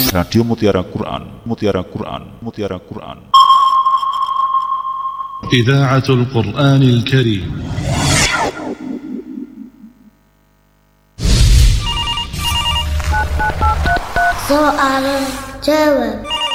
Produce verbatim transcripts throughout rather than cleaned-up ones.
Radio Mutiara Quran, Mutiara Quran, Mutiara Quran. Idaatul Quranil Karim. Soal jawab.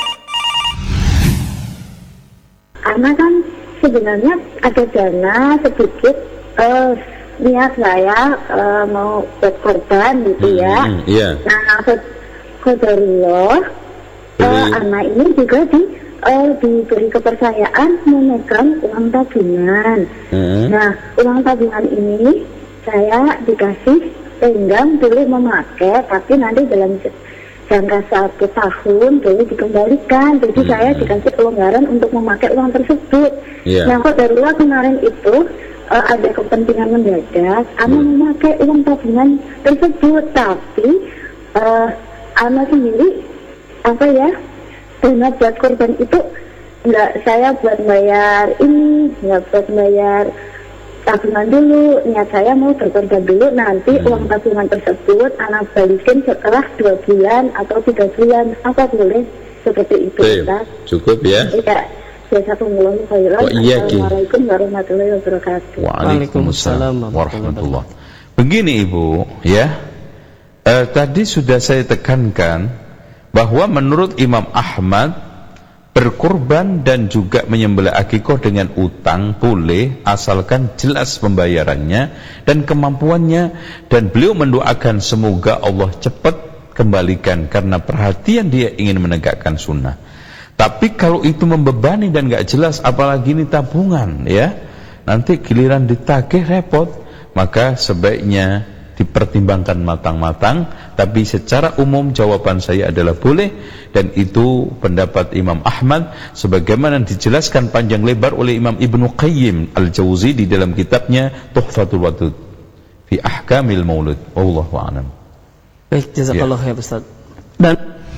Karena kan sebenarnya ada dana sedikit, uh, niat saya uh, mau buat korban gitu ya. Hmm, yeah. Nah, qadarullah, uh, anak ini juga di uh, diberi kepercayaan memegang uang tabungan. Hmm. Nah, uang tabungan ini saya dikasih tenggang dulu memakai, tapi nanti dalam jangka satu tahun dulu dikembalikan. Jadi hmm. saya dikasih kelonggaran untuk memakai uang tersebut. Yeah. Nah, qadarullah kemarin itu uh, ada kepentingan mendadak, Ana hmm. memakai uang tabungan tersebut, tapi uh, Ana sendiri apa ya, dana buat korban itu nggak saya buat bayar ini, nggak buat bayar tabungan dulu. Niat saya mau berkorban dulu, nanti hmm. uang tabungan tersebut Ana balikin setelah dua bulan atau tiga bulan. Apa boleh seperti itu? Ustaz? Cukup ya? Iya. Oh, iya, Assalamualaikum warahmatullahi wabarakatuh. Waalaikumsalam warahmatullahi wabarakatuh. Begini Ibu, ya. Eh, tadi sudah saya tekankan bahwa menurut Imam Ahmad, berkurban dan juga menyembelih akikah dengan utang boleh, asalkan jelas pembayarannya dan kemampuannya, dan beliau mendoakan semoga Allah cepat kembalikan karena perhatian dia ingin menegakkan sunnah. Tapi kalau itu membebani dan gak jelas, apalagi ini tabungan ya, nanti giliran ditagih repot. Maka sebaiknya dipertimbangkan matang-matang. Tapi secara umum jawaban saya adalah boleh, dan itu pendapat Imam Ahmad sebagaimana dijelaskan panjang lebar oleh Imam Ibnu Qayyim Al-Jauzi di dalam kitabnya Tuhfatul Wadud fi Ahkamil Maulud. Wallahu a'lam. Baik, jazakallah ya Ustaz. Dan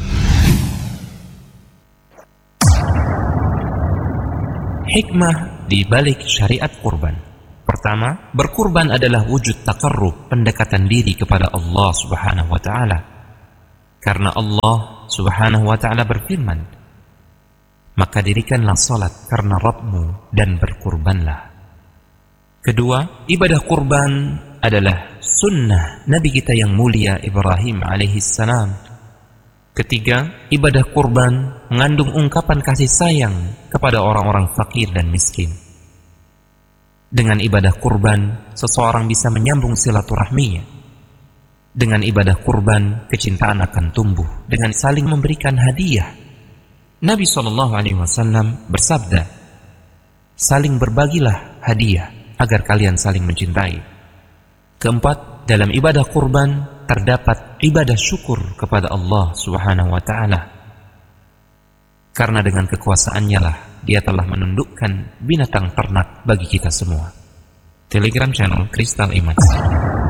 hikmah di balik syariat kurban. Pertama, berkurban adalah wujud taqarrub, pendekatan diri kepada Allah Subhanahu wa taala. Karena Allah Subhanahu wa taala berfirman, "Maka dirikanlah salat karena Rabbmu dan berkurbanlah." Kedua, ibadah kurban adalah sunnah Nabi kita yang mulia Ibrahim alaihi salam. Ketiga, ibadah kurban mengandung ungkapan kasih sayang kepada orang-orang fakir dan miskin. Dengan ibadah kurban, seseorang bisa menyambung silaturahminya. Dengan ibadah kurban, kecintaan akan tumbuh dengan saling memberikan hadiah. Nabi shallallahu alaihi wasallam bersabda, saling berbagilah hadiah agar kalian saling mencintai. Keempat, dalam ibadah kurban terdapat ibadah syukur kepada Allah Subhanahu wa taala. Karena dengan kekuasaannya lah Dia telah menundukkan binatang ternak bagi kita semua. Telegram channel Kristal Iman.